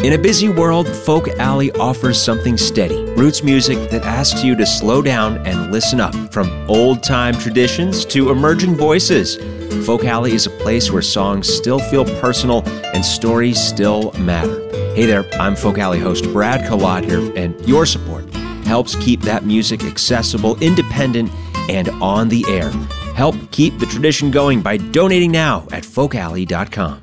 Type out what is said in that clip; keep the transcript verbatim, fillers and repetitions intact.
In a busy world, Folk Alley offers something steady, roots music that asks you to slow down and listen up. From old-time traditions to emerging voices, Folk Alley is a place where songs still feel personal and stories still matter. Hey there, I'm Folk Alley host Brad Kalot here, and your support helps keep that music accessible, independent, and on the air. Help keep the tradition going by donating now at folk alley dot com.